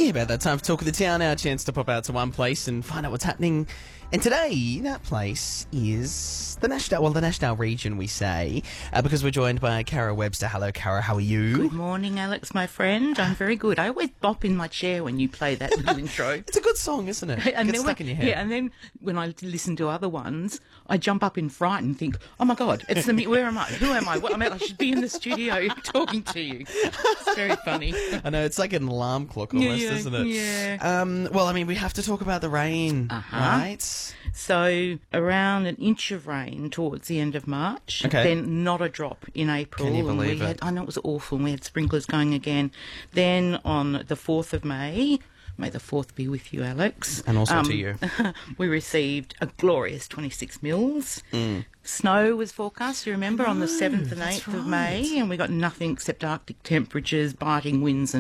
Yeah, about that time for Talk of the Town, our chance to pop out to one place and find out what's happening. And today, that place is the Nashdale region, we say, because we're joined by Kara Webster. Hello, Kara, how are you? Good morning, Alex, my friend. I'm very good. I always bop in my chair when you play that little intro. It's a good song, isn't it? It gets stuck in your head. Yeah, and then when I listen to other ones, I jump up in fright and think, oh my God, it's the where am I? Who am I? What, I should be in the studio talking to you. It's very funny. I know, it's like an alarm clock almost, isn't it? Yeah. Well, I mean, we have to talk about the rain, right? So around an inch of rain towards the end of March, then not a drop in April. Can you believe it? I know it was awful, and we had sprinklers going again. Then on the 4th of May the 4th be with you, Alex. And also to you. We received a glorious 26 mils. Snow was forecast, you remember, on the 7th and 8th of May, and we got nothing except Arctic temperatures, biting winds